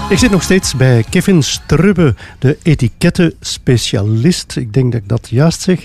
Ik zit nog steeds bij Kevin Strubbe, de etikettenspecialist. Ik denk dat ik dat juist zeg.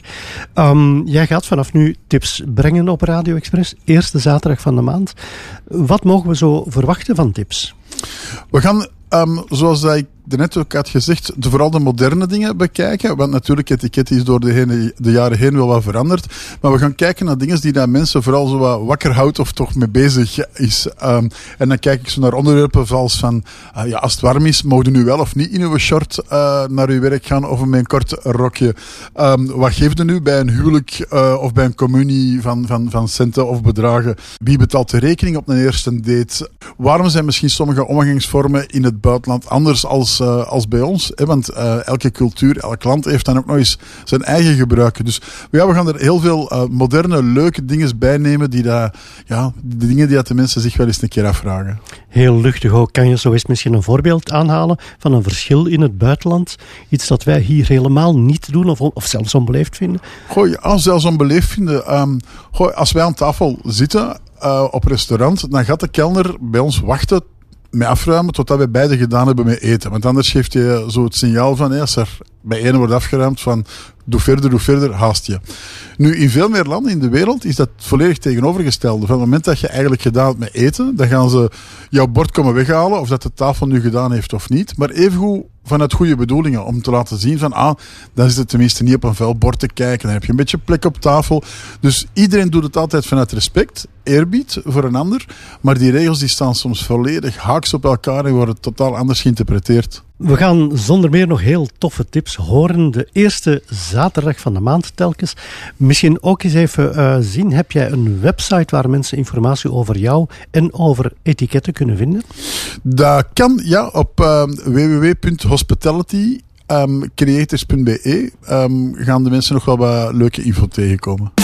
Jij gaat vanaf nu tips brengen op Radio Express. Eerste zaterdag van de maand. Wat mogen we zo verwachten van tips? We gaan, zoals ik net ook had gezegd, vooral de moderne dingen bekijken. Want natuurlijk, etiket is door de jaren heen wel wat veranderd. Maar we gaan kijken naar dingen die dat mensen vooral zo wat wakker houdt of toch mee bezig is. En dan kijk ik zo naar onderwerpen zoals van, als het warm is, mogen nu wel of niet in uw short naar uw werk gaan of met een kort rokje. Wat geeft u nu bij een huwelijk of bij een communie van centen of bedragen? Wie betaalt de rekening op een eerste date? Waarom zijn misschien sommige omgangsvormen in het buitenland anders als bij ons? Want elke cultuur, elk land heeft dan ook nog eens zijn eigen gebruiken. Dus we gaan er heel veel moderne, leuke dingen bij nemen de dingen die de mensen zich wel eens een keer afvragen. Heel luchtig ook. Kan je zo eens misschien een voorbeeld aanhalen van een verschil in het buitenland? Iets dat wij hier helemaal niet doen of zelfs onbeleefd vinden? Zelfs onbeleefd vinden. Als wij aan tafel zitten op restaurant, dan gaat de kelner bij ons wachten met afruimen totdat wij beide gedaan hebben met eten. Want anders geeft je zo het signaal van, als er bij ene wordt afgeruimd van doe verder, haast je. Nu, in veel meer landen in de wereld is dat volledig tegenovergestelde. Van het moment dat je eigenlijk gedaan hebt met eten, dan gaan ze jouw bord komen weghalen, of dat de tafel nu gedaan heeft of niet. Maar evengoed vanuit goede bedoelingen, om te laten zien van, dan is het tenminste niet op een vuil bord te kijken, dan heb je een beetje plek op tafel. Dus iedereen doet het altijd vanuit respect, eerbied voor een ander, maar die regels die staan soms volledig haaks op elkaar en worden totaal anders geïnterpreteerd. We gaan zonder meer nog heel toffe tips horen. De eerste zaterdag van de maand telkens. Misschien ook eens even zien. Heb jij een website waar mensen informatie over jou en over etiketten kunnen vinden? Dat kan, op www.hospitality.creators.be gaan de mensen nog wel wat leuke info tegenkomen.